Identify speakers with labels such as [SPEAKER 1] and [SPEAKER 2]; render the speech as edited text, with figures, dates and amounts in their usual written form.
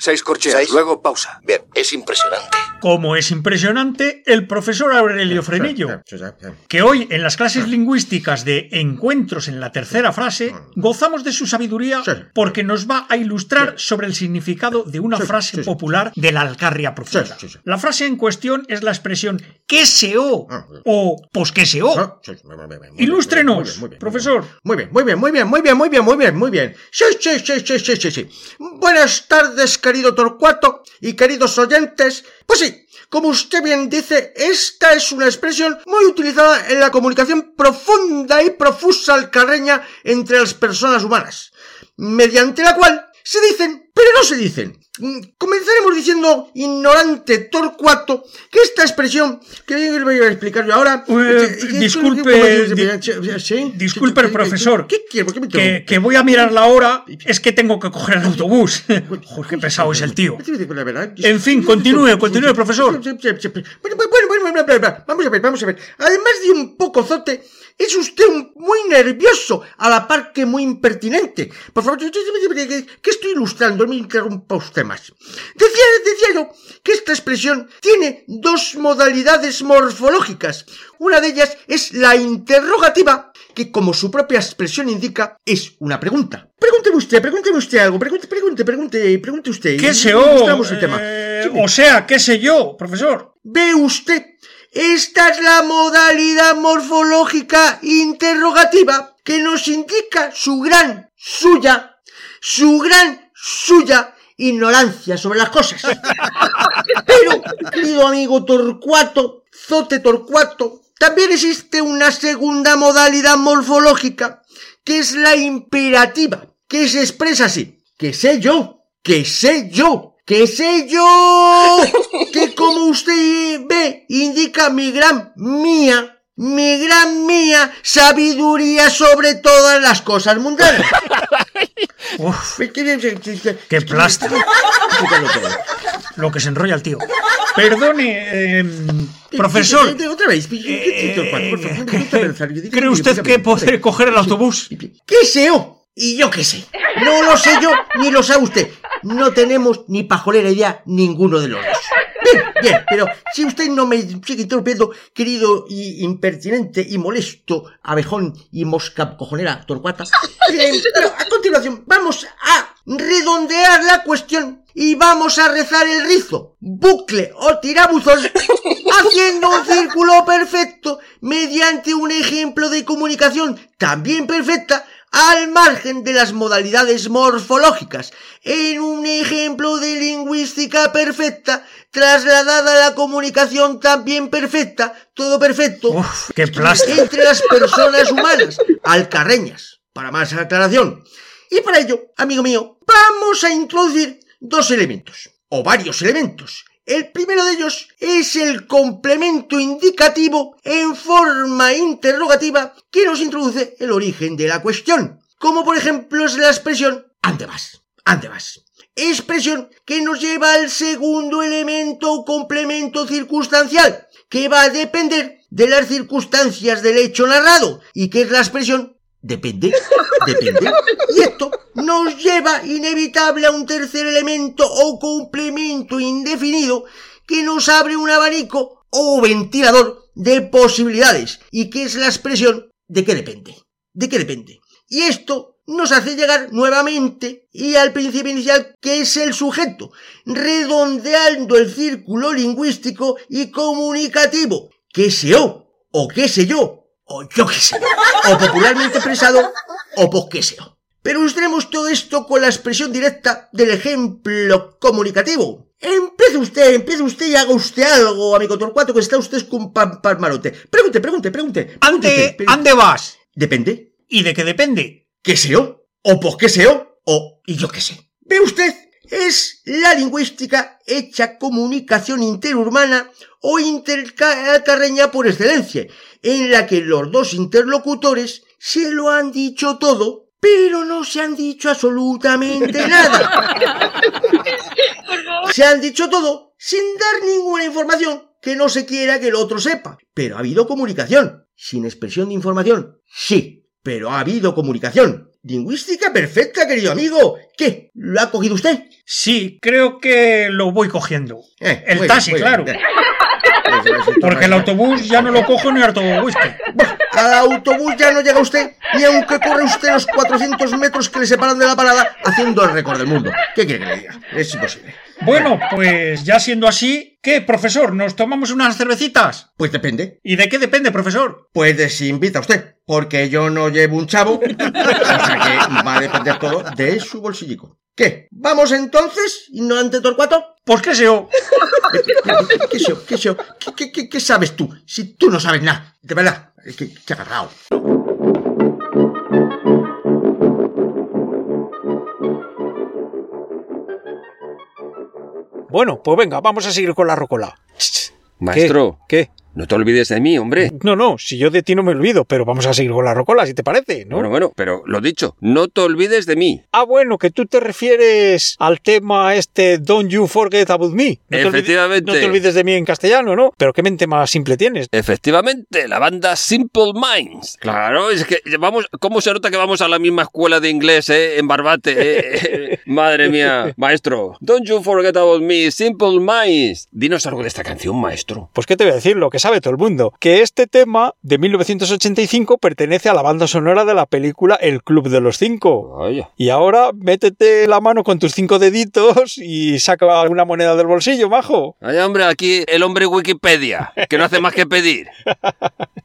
[SPEAKER 1] 6 corcheas,
[SPEAKER 2] 6.
[SPEAKER 1] luego pausa.
[SPEAKER 2] Bien, es impresionante.
[SPEAKER 3] Como es impresionante el profesor Aurelio Frenillo, que hoy en las clases lingüísticas de Encuentros en la tercera frase gozamos de su sabiduría porque nos va a ilustrar sobre el significado de una frase popular de la Alcarria profunda. La frase en cuestión es la expresión ¿qué seó? O ¿pos qué seó? Ilústrenos, profesor.
[SPEAKER 4] Muy bien. Sí. Buenas tardes, querido Torcuato y queridos oyentes. Pues sí, como usted bien dice, esta es una expresión muy utilizada en la comunicación profunda y profusa alcarreña entre las personas humanas, mediante la cual se dicen, pero no se dicen. Comenzaremos diciendo, ignorante Torcuato, que esta expresión, que bien voy a explicar yo ahora...
[SPEAKER 3] Disculpe, profesor,
[SPEAKER 4] ¿Qué quiere? ¿Por qué me interrumpe?
[SPEAKER 3] que voy a mirar la hora, es que tengo que coger el autobús. Joder, qué pesado es el tío. En fin, continúe, profesor.
[SPEAKER 4] Bueno, vamos a ver. Además de un poco zote, es usted muy nervioso, a la par que muy impertinente. Por favor, que estoy ilustrando, no me interrumpa usted más. Decía yo que esta expresión tiene dos modalidades morfológicas. Una de ellas es la interrogativa, que como su propia expresión indica, es una pregunta. Pregúnteme usted algo, pregunte usted.
[SPEAKER 3] ¿Qué sé yo? O sea, ¿qué sé yo, profesor?
[SPEAKER 4] ¿Ve usted? Esta es la modalidad morfológica interrogativa que nos indica su gran suya ignorancia sobre las cosas. Pero, querido amigo Torcuato, Zote Torcuato, también existe una segunda modalidad morfológica, que es la imperativa, que se expresa así: que sé yo, que como usted ve, indica mi gran mía sabiduría sobre todas las cosas mundanas.
[SPEAKER 3] Uf, qué plástico. Lo que se enrolla el tío. Perdone, profesor.
[SPEAKER 4] Otra vez.
[SPEAKER 3] ¿Cree usted que podré coger el autobús?
[SPEAKER 4] ¿Qué sé yo? Y yo qué sé. No lo sé yo, ni lo sabe usted. No tenemos ni pajolera idea ninguno de los dos. Bien, pero si usted no me sigue interrumpiendo, querido y impertinente y molesto abejón y mosca cojonera Torcuata, pero a continuación vamos a redondear la cuestión y vamos a rezar el rizo, bucle o tirabuzón, haciendo un círculo perfecto mediante un ejemplo de comunicación también perfecta, al margen de las modalidades morfológicas, en un ejemplo de lingüística perfecta, trasladada a la comunicación también perfecta, todo perfecto,
[SPEAKER 3] uf, qué plástico,
[SPEAKER 4] entre las personas humanas, alcarreñas, para más aclaración. Y para ello, amigo mío, vamos a introducir dos elementos, o varios elementos. El primero de ellos es el complemento indicativo en forma interrogativa que nos introduce el origen de la cuestión, como por ejemplo es la expresión «¿Ande vas? Expresión que nos lleva al segundo elemento o complemento circunstancial, que va a depender de las circunstancias del hecho narrado, y que es la expresión «depende». Y esto nos lleva inevitable a un tercer elemento o complemento indefinido que nos abre un abanico o ventilador de posibilidades, y que es la expresión ¿de qué depende? Y esto nos hace llegar nuevamente y al principio inicial, que es el sujeto, redondeando el círculo lingüístico y comunicativo, que sé yo, o qué sé yo, o yo qué sé, o popularmente expresado, o pues qué sé yo. Pero ilustremos todo esto con la expresión directa del ejemplo comunicativo. Empiece usted y haga usted algo, amigo Torcuato, que está usted con palmarote. Pregunte.
[SPEAKER 3] ¿Ande vas?
[SPEAKER 4] ¿Depende?
[SPEAKER 3] ¿Y de qué depende?
[SPEAKER 4] ¿Qué sé yo? ¿O pues qué sé yo? ¿O y yo qué sé? ¿Ve usted? Es la lingüística hecha comunicación interurbana o interalcarreña por excelencia, en la que los dos interlocutores se lo han dicho todo, pero no se han dicho absolutamente nada. Se han dicho todo sin dar ninguna información que no se quiera que el otro sepa. Pero ha habido comunicación. Sin expresión de información, sí, pero ha habido comunicación. Lingüística perfecta, querido amigo. ¿Qué? ¿Lo ha cogido usted?
[SPEAKER 3] Sí, creo que lo voy cogiendo. El
[SPEAKER 4] muy
[SPEAKER 3] taxi,
[SPEAKER 4] bien,
[SPEAKER 3] claro.
[SPEAKER 4] bien.
[SPEAKER 3] Porque el autobús ya no lo cojo ni harto whisky.
[SPEAKER 4] Al autobús ya no llega usted, ni aunque corre usted los 400 metros que le separan de la parada haciendo el récord del mundo. ¿Qué quiere que le diga? Es imposible.
[SPEAKER 3] Bueno, pues ya siendo así, ¿qué, profesor? ¿Nos tomamos unas cervecitas?
[SPEAKER 4] Pues depende.
[SPEAKER 3] ¿Y de qué depende, profesor?
[SPEAKER 4] Pues de si invita usted, porque yo no llevo un chavo, o sea que va a depender todo de su bolsillico. ¿Qué? ¿Vamos entonces, ignorante Torcuato?
[SPEAKER 3] Pues qué sé yo.
[SPEAKER 4] ¿Qué sabes tú? Si tú no sabes nada, de verdad, qué agarrado.
[SPEAKER 1] Bueno, pues venga, vamos a seguir con la rocola.
[SPEAKER 2] Maestro.
[SPEAKER 1] ¿Qué?
[SPEAKER 2] No te olvides de mí, hombre.
[SPEAKER 1] No, si yo de ti no me olvido, pero vamos a seguir con la rocola, si te parece, ¿no?
[SPEAKER 2] Bueno, pero lo dicho, no te olvides de mí.
[SPEAKER 1] Ah, bueno, que tú te refieres al tema Don't You Forget About Me.
[SPEAKER 2] Efectivamente.
[SPEAKER 1] No te olvides de mí en castellano, ¿no? Pero qué mente más simple tienes.
[SPEAKER 2] Efectivamente, la banda Simple Minds. Claro, es que vamos, ¿cómo se nota que vamos a la misma escuela de inglés, en Barbate? Madre mía, maestro. Don't You Forget About Me, Simple Minds. Dinos algo de esta canción, maestro.
[SPEAKER 1] Pues qué te voy a decir, lo que sabe todo el mundo, que este tema de 1985 pertenece a la banda sonora de la película El Club de los Cinco.
[SPEAKER 2] Vaya.
[SPEAKER 1] Y ahora métete la mano con tus 5 deditos y saca alguna moneda del bolsillo, majo.
[SPEAKER 2] Ay, hombre, aquí el hombre Wikipedia, que no hace más que pedir.